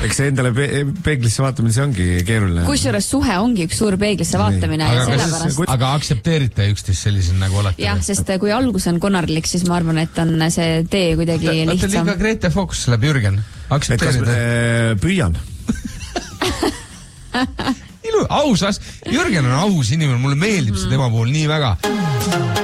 Eks see endale peeglisse vaatamine, see ongi keeruline. Kusjuures suhe ongi üks suur peeglisse vaatamine ja sellepärast. Aga aktsepteerite üksteist sellisel nagu olete? Jah, sest kui algus on konarlik, siis ma arvan, et on see tee kuidagi lihtsam. Olete liiga Grete Focus läheb Jürgen. Aktsepteerite? Püüan. Ausas. Jürgen on aus inimene, mulle meeldib see tema puhul nii väga.